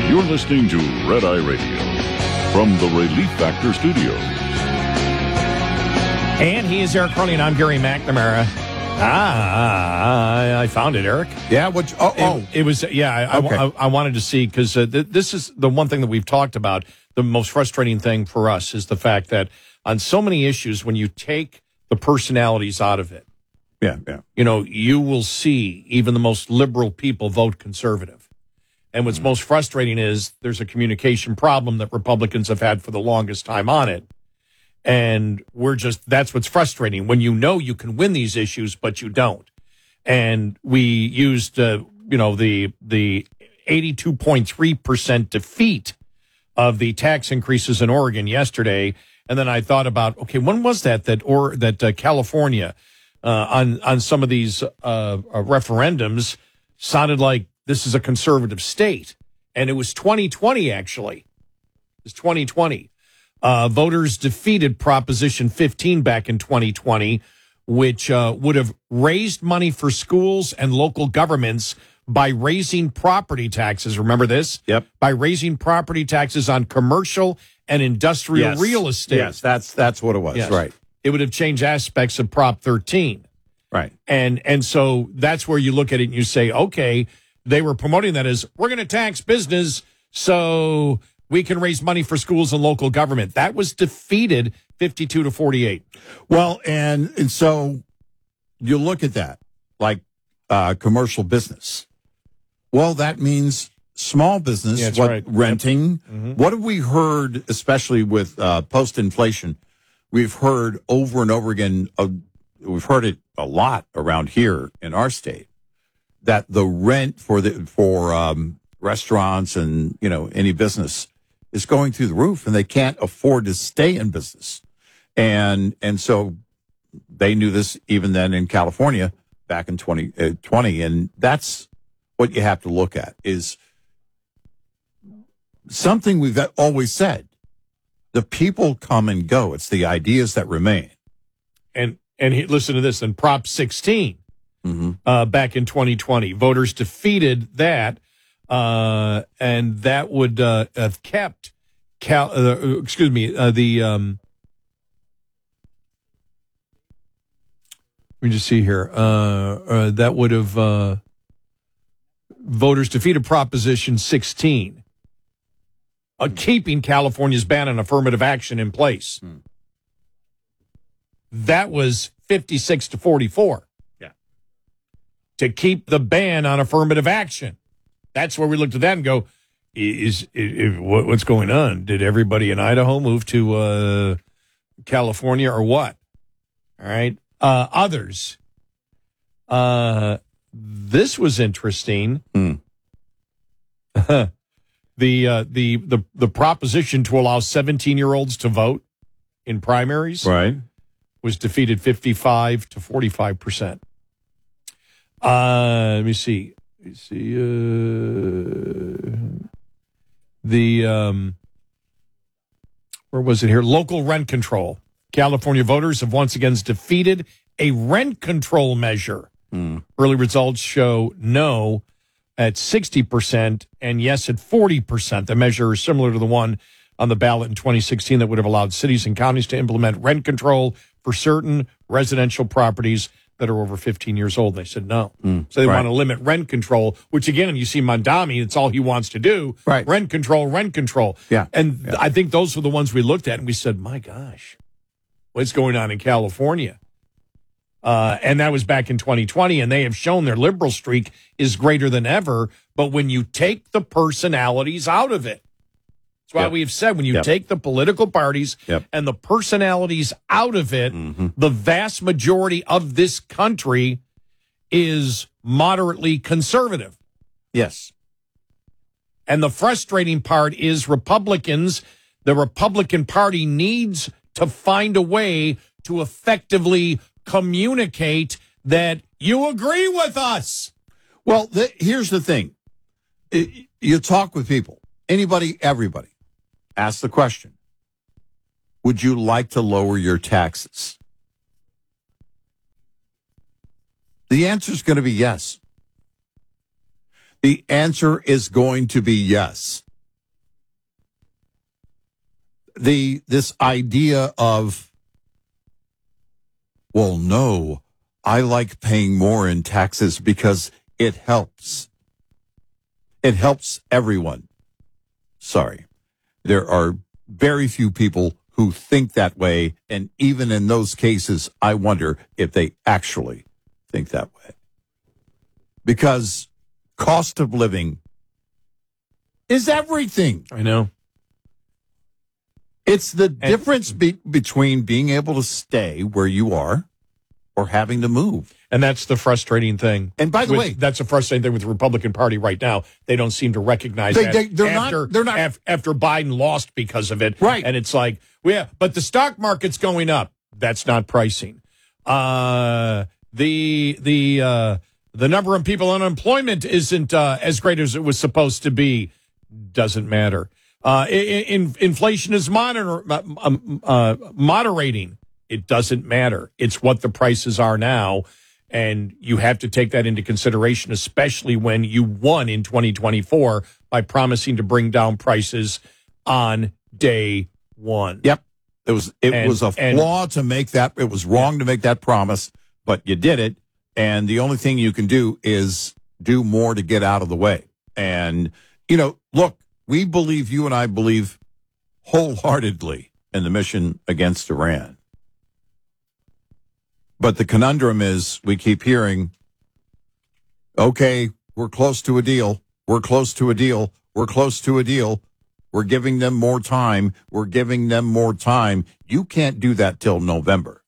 You're listening to Red Eye Radio from the Relief Factor Studios. And he is Eric Carly, and I'm Gary McNamara. I found it, Eric. Yeah, it was. Yeah, Okay. I wanted to see because this is the one thing that we've talked about. The most frustrating thing for us is the fact that on so many issues, when you take the personalities out of it, you will see even the most liberal people vote conservative. And what's most frustrating is there's a communication problem that Republicans have had for the longest time on it. And that's what's frustrating when you know you can win these issues, but you don't. And we used, the 82.3% defeat of the tax increases in Oregon yesterday. And then I thought about, okay, when was that California, on some of these, referendums sounded like this is a conservative state. And it was 2020, actually. It was 2020. Voters defeated Proposition 15 back in 2020, which would have raised money for schools and local governments by raising property taxes. Remember this? Yep. By raising property taxes on commercial and industrial real estate. Yes, that's what it was. Yes. Right. It would have changed aspects of Prop 13. Right. And so that's where you look at it and you say, okay, they were promoting that as we're going to tax business so we can raise money for schools and local government. That was defeated 52-48. Well, and so you look at that, like commercial business. Well, that means small business, renting. Yep. Mm-hmm. What have we heard, especially with post-inflation? We've heard over and over again, we've heard it a lot around here in our state, that the rent for restaurants and, any business is going through the roof, and they can't afford to stay in business. And so they knew this even then in California back in 2020. And that's what you have to look at, is something we've always said. The people come and go. It's the ideas that remain. And listen to this. In Prop 16, back in 2020, voters defeated that. And that would have kept let me just see here. That would have voters defeated Proposition 16, keeping California's ban on affirmative action in place. That was 56-44. Yeah, to keep the ban on affirmative action. That's where we looked at that and go, what's going on? Did everybody in Idaho move to California or what? All right. Others. This was interesting. The proposition to allow 17-year-olds to vote in primaries was defeated 55-45%. Let me see. Where was it here? Local rent control. California voters have once again defeated a rent control measure. Early results show no at 60% and yes at 40%. The measure is similar to the one on the ballot in 2016 that would have allowed cities and counties to implement rent control for certain residential properties that are over 15 years old. They said no. So they want to limit rent control, which again, you see Mondami, it's all he wants to do. Right. Rent control. Yeah. And I think those were the ones we looked at and we said, my gosh, what's going on in California? And that was back in 2020, and they have shown their liberal streak is greater than ever. But when you take the personalities out of it, that's why we've said when you take the political parties and the personalities out of it, the vast majority of this country is moderately conservative. Yes. And the frustrating part is Republicans, the Republican Party needs to find a way to effectively communicate that you agree with us. Well, here's the thing. You talk with people, anybody, everybody. Ask the question, would you like to lower your taxes? The answer is going to be yes. The answer is going to be yes. this idea of, well, no, I like paying more in taxes because it helps. It helps everyone. Sorry. There are very few people who think that way, and even in those cases, I wonder if they actually think that way. Because cost of living is everything. I know. It's the difference between being able to stay where you are or having to move. And that's the frustrating thing. And by the way, that's a frustrating thing with the Republican Party right now. They don't seem to recognize that they're not after Biden lost because of it. Right. And it's like, well, yeah, but the stock market's going up. That's not pricing. The number of people on unemployment isn't as great as it was supposed to be. Doesn't matter. Inflation is moderating. It doesn't matter. It's what the prices are now. And you have to take that into consideration, especially when you won in 2024 by promising to bring down prices on day one. Yep. It was a flaw to make that. It was wrong to make that promise, but you did it. And the only thing you can do is do more to get out of the way. And, look, you and I believe wholeheartedly in the mission against Iran. But the conundrum is we keep hearing, okay, we're close to a deal. We're close to a deal. We're close to a deal. We're giving them more time. We're giving them more time. You can't do that till November.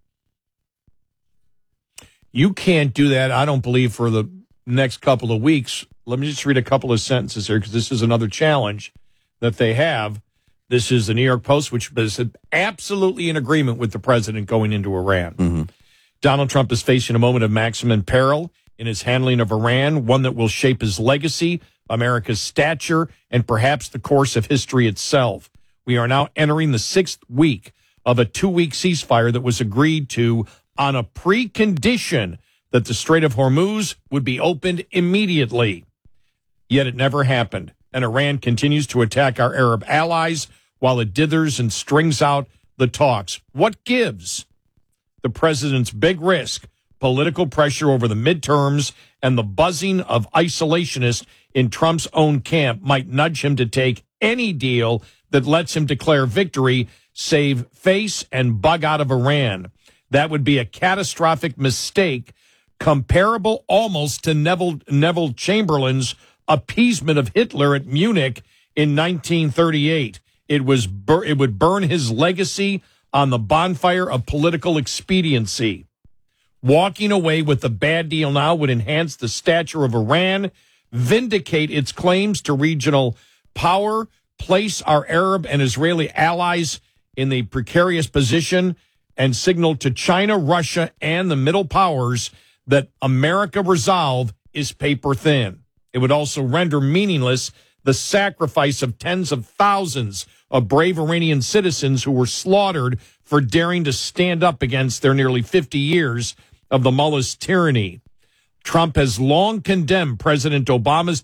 You can't do that, I don't believe, for the next couple of weeks. Let me just read a couple of sentences here because this is another challenge that they have. This is the New York Post, which is absolutely in agreement with the president going into Iran. Mm-hmm. Donald Trump is facing a moment of maximum peril in his handling of Iran, one that will shape his legacy, America's stature, and perhaps the course of history itself. We are now entering the 6th week of a 2-week ceasefire that was agreed to on a precondition that the Strait of Hormuz would be opened immediately. Yet it never happened, and Iran continues to attack our Arab allies while it dithers and strings out the talks. What gives? The president's big risk, political pressure over the midterms, and the buzzing of isolationists in Trump's own camp might nudge him to take any deal that lets him declare victory, save face, and bug out of Iran. That would be a catastrophic mistake, comparable almost to Neville Chamberlain's appeasement of Hitler at Munich in 1938. It would burn his legacy on the bonfire of political expediency. Walking away with the bad deal now would enhance the stature of Iran, vindicate its claims to regional power, place our Arab and Israeli allies in the precarious position, and signal to China, Russia, and the middle powers that America resolve is paper thin. It would also render meaningless the sacrifice of tens of thousands of brave Iranian citizens who were slaughtered for daring to stand up against their nearly 50 years of the mullah's tyranny. Trump has long condemned President Obama's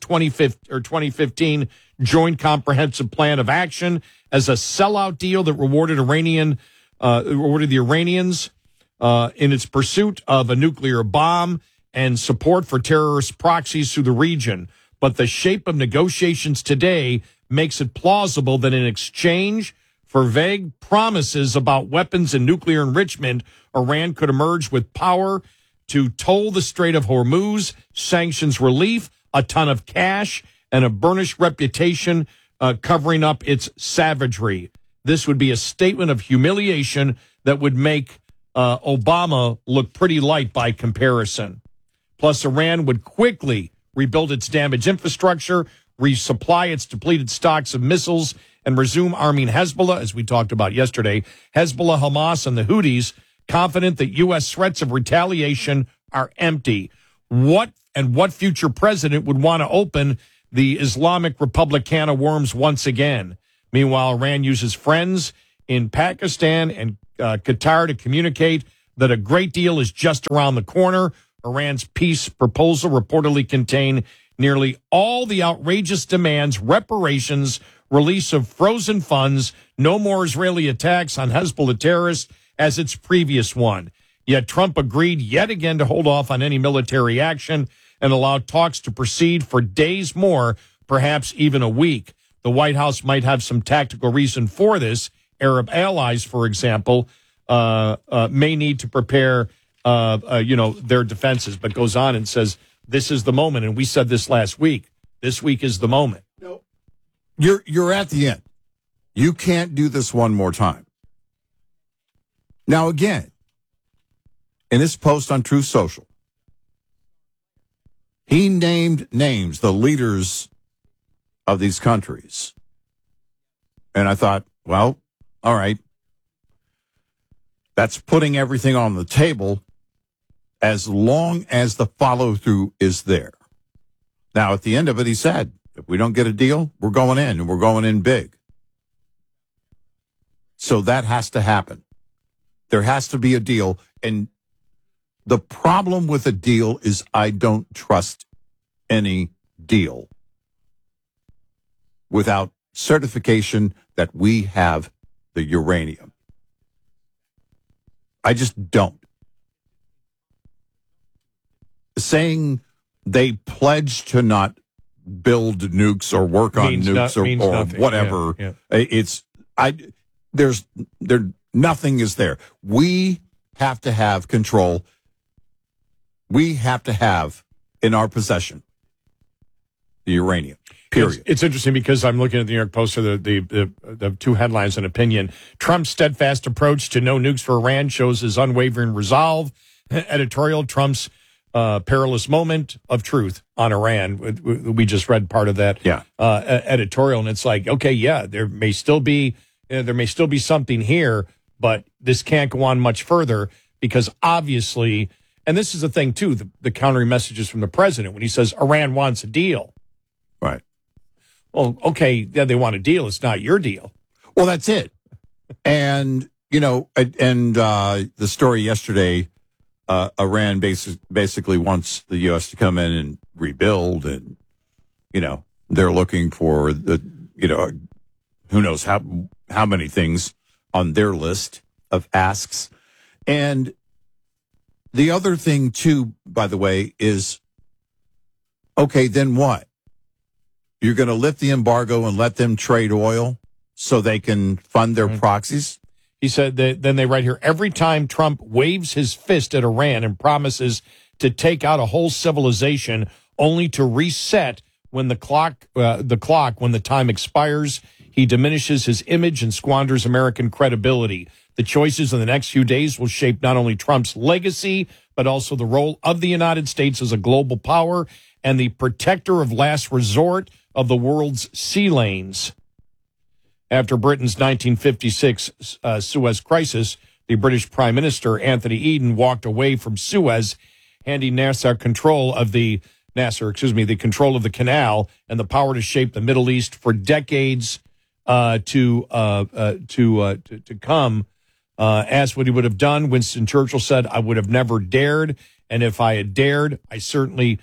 2015 Joint Comprehensive Plan of Action as a sellout deal that rewarded the Iranians in its pursuit of a nuclear bomb and support for terrorist proxies through the region. But the shape of negotiations today makes it plausible that in exchange for vague promises about weapons and nuclear enrichment, Iran could emerge with power to toll the Strait of Hormuz, sanctions relief, a ton of cash, and a burnished reputation covering up its savagery. This would be a statement of humiliation that would make Obama look pretty light by comparison. Plus, Iran would quickly rebuild its damaged infrastructure, resupply its depleted stocks of missiles, and resume arming Hezbollah, as we talked about yesterday. Hezbollah, Hamas, and the Houthis, confident that U.S. threats of retaliation are empty. What future president would want to open the Islamic Republic can of worms once again? Meanwhile, Iran uses friends in Pakistan and Qatar to communicate that a great deal is just around the corner. Iran's peace proposal reportedly contained nearly all the outrageous demands, reparations, release of frozen funds, no more Israeli attacks on Hezbollah terrorists as its previous one. Yet Trump agreed yet again to hold off on any military action and allow talks to proceed for days more, perhaps even a week. The White House might have some tactical reason for this. Arab allies, for example, may need to prepare, their defenses, but goes on and says, this is the moment. And we said this last week. This week is the moment. No. You're at the end. You can't do this one more time. Now, again, in his post on Truth Social, he named names, the leaders of these countries. And I thought, well, all right. That's putting everything on the table as long as the follow-through is there. Now, at the end of it, he said, if we don't get a deal, we're going in, and we're going in big. So that has to happen. There has to be a deal. And the problem with a deal is I don't trust any deal without certification that we have the uranium. I just don't. Saying they pledge to not build nukes or work on nukes or whatever. Yeah, yeah. Nothing is there. We have to have control. We have to have in our possession the uranium. Period. It's interesting because I'm looking at the New York Post, or the two headlines and opinion. Trump's steadfast approach to no nukes for Iran shows his unwavering resolve. Editorial, Trump's perilous moment of truth on Iran. We just read part of that editorial, and it's like, okay, yeah, there may still be something here, but this can't go on much further because obviously, and this is the thing too, the countering messages from the president when he says Iran wants a deal. Right. Well, okay, yeah, they want a deal. It's not your deal. Well, that's it. And, the story yesterday, Iran basically wants the U.S. to come in and rebuild. And, they're looking for who knows how many things on their list of asks. And the other thing, too, by the way, is, okay, then what? You're going to lift the embargo and let them trade oil so they can fund their proxies? He said that, then they write here, every time Trump waves his fist at Iran and promises to take out a whole civilization only to reset when the clock, when the time expires, he diminishes his image and squanders American credibility. The choices in the next few days will shape not only Trump's legacy, but also the role of the United States as a global power and the protector of last resort of the world's sea lanes. After Britain's 1956 Suez crisis, the British Prime Minister, Anthony Eden, walked away from Suez, handing Nasser control of the control of the canal and the power to shape the Middle East for decades to come. Asked what he would have done, Winston Churchill said, I would have never dared, and if I had dared, I certainly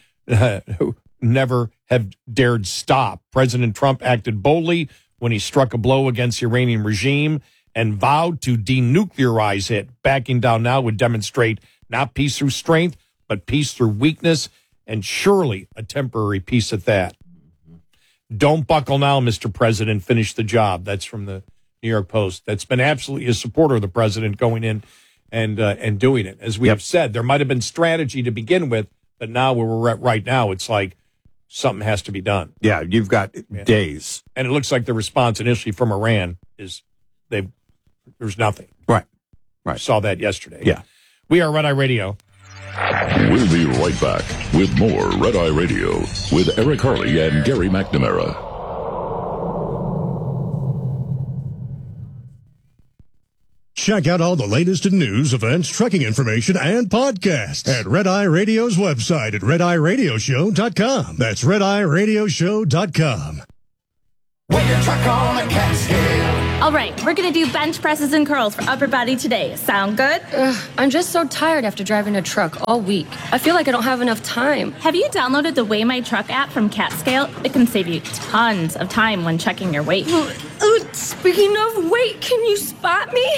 never have dared stop. President Trump acted boldly when he struck a blow against the Iranian regime and vowed to denuclearize it. Backing down now would demonstrate not peace through strength, but peace through weakness, and surely a temporary peace at that. Don't buckle now, Mr. President. Finish the job. That's from the New York Post. That's been absolutely a supporter of the president going in and doing it. As we have said, there might have been strategy to begin with, but now where we're at right now, it's like something has to be done. Yeah, you've got days. And it looks like the response initially from Iran is there's nothing. Right. Saw that yesterday. Yeah. We are Red Eye Radio. We'll be right back with more Red Eye Radio with Eric Harley and Gary McNamara. Check out all the latest in news, events, trucking information, and podcasts at Red Eye Radio's website at RedEyeRadioshow.com. That's RedEyeRadioshow.com. With your truck on a Catskill, All right, we're gonna do bench presses and curls for upper body today. Sound good? I'm just so tired after driving a truck all week. I feel like I don't have enough time. Have you downloaded the Weigh My Truck app from CatScale? It can save you tons of time when checking your weight. Speaking of weight, can you spot me?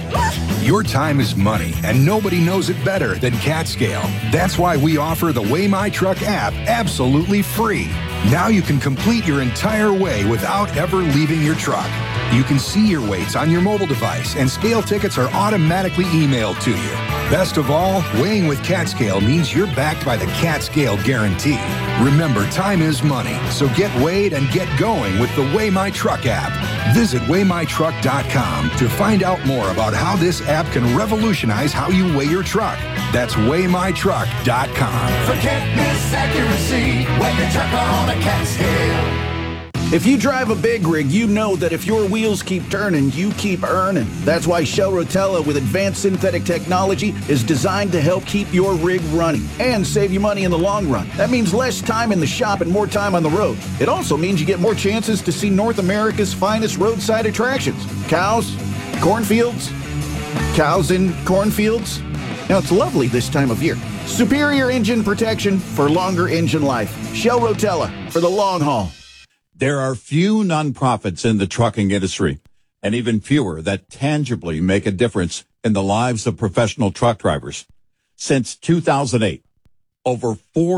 Your time is money, and nobody knows it better than CatScale. That's why we offer the Weigh My Truck app absolutely free. Now you can complete your entire weigh without ever leaving your truck. You can see your weights on your mobile device, and scale tickets are automatically emailed to you. Best of all, weighing with CatScale means you're backed by the CatScale Guarantee. Remember, time is money, so get weighed and get going with the Weigh My Truck app. Visit WeighMyTruck.com to find out more about how this app can revolutionize how you weigh your truck. That's WeighMyTruck.com. Forget this accuracy when your truck on a CatScale. If you drive a big rig, you know that if your wheels keep turning, you keep earning. That's why Shell Rotella with advanced synthetic technology is designed to help keep your rig running and save you money in the long run. That means less time in the shop and more time on the road. It also means you get more chances to see North America's finest roadside attractions. Cows, cornfields, cows in cornfields. Now, it's lovely this time of year. Superior engine protection for longer engine life. Shell Rotella for the long haul. There are few nonprofits in the trucking industry, and even fewer that tangibly make a difference in the lives of professional truck drivers. Since 2008, over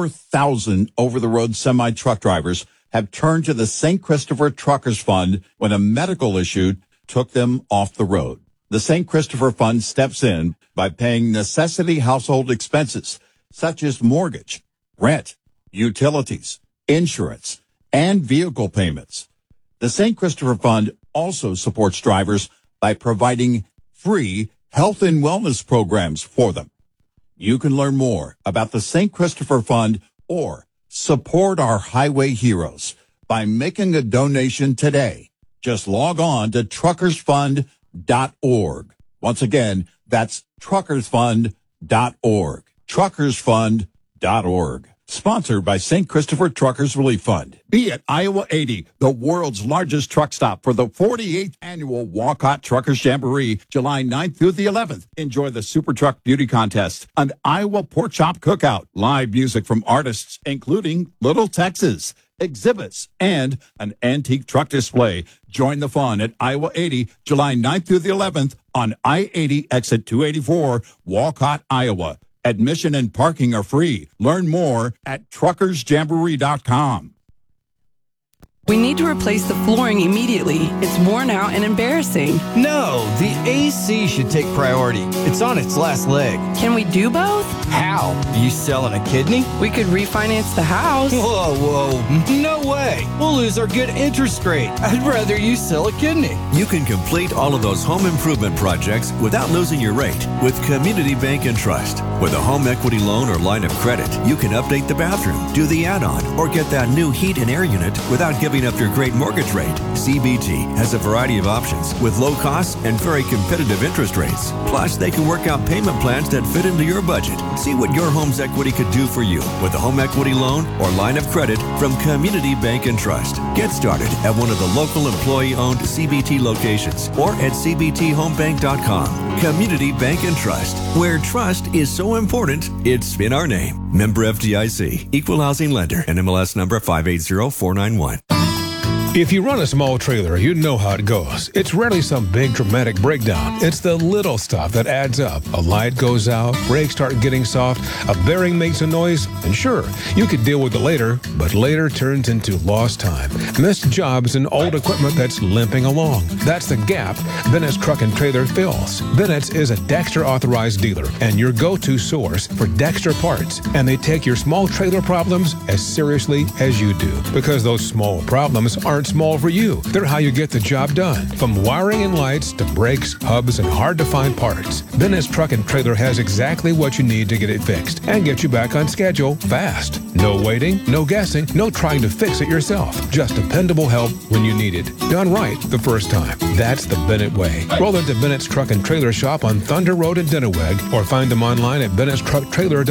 4,000 over-the-road semi-truck drivers have turned to the St. Christopher Truckers Fund when a medical issue took them off the road. The St. Christopher Fund steps in by paying necessity household expenses, such as mortgage, rent, utilities, insurance, and vehicle payments. The St. Christopher Fund also supports drivers by providing free health and wellness programs for them. You can learn more about the St. Christopher Fund or support our highway heroes by making a donation today. Just log on to truckersfund.org. Once again, that's truckersfund.org. Truckersfund.org. Sponsored by St. Christopher Truckers Relief Fund. Be at Iowa 80, the world's largest truck stop for the 48th annual Walcott Truckers Jamboree, July 9th through the 11th. Enjoy the Super Truck Beauty Contest, an Iowa Pork Chop Cookout, live music from artists including Little Texas, exhibits, and an antique truck display. Join the fun at Iowa 80, July 9th through the 11th on I-80 exit 284, Walcott, Iowa. Admission and parking are free. Learn more at truckersjamboree.com. We need to replace the flooring immediately. It's worn out and embarrassing. No, the AC should take priority. It's on its last leg. Can we do both? How? You selling a kidney? We could refinance the house. Whoa. No way. We'll lose our good interest rate. I'd rather you sell a kidney. You can complete all of those home improvement projects without losing your rate with Community Bank and Trust. With a home equity loan or line of credit, you can update the bathroom, do the add-on, or get that new heat and air unit without giving up your great mortgage rate. CBT has a variety of options with low costs and very competitive interest rates. Plus, they can work out payment plans that fit into your budget. See what your home's equity could do for you with a home equity loan or line of credit from Community Bank and Trust. Get started at one of the local employee-owned CBT locations or at cbthomebank.com. Community Bank and Trust, where trust is so important, it's in our name. Member FDIC, Equal Housing Lender, NMLS number 580491. If you run a small trailer, you know how it goes. It's rarely some big dramatic breakdown. It's the little stuff that adds up. A light goes out, brakes start getting soft, a bearing makes a noise, and sure, you could deal with it later, but later turns into lost time. Missed jobs and old equipment that's limping along. That's the gap Bennett's Truck and Trailer fills. Bennett's is a Dexter authorized dealer and your go-to source for Dexter parts, and they take your small trailer problems as seriously as you do, because those small problems aren't small for you. They're how you get the job done. From wiring and lights to brakes, hubs, and hard-to-find parts, Bennett's Truck and Trailer has exactly what you need to get it fixed and get you back on schedule fast. No waiting, no guessing, no trying to fix it yourself. Just dependable help when you need it. Done right the first time. That's the Bennett way. Roll into Bennett's Truck and Trailer shop on Thunder Road in Denaweg or find them online at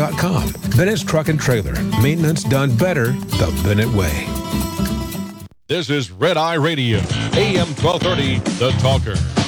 Bennett'sTruckTrailer.com. Bennett's Truck and Trailer. Maintenance done better the Bennett way. This is Red Eye Radio, AM 1230, The Talker.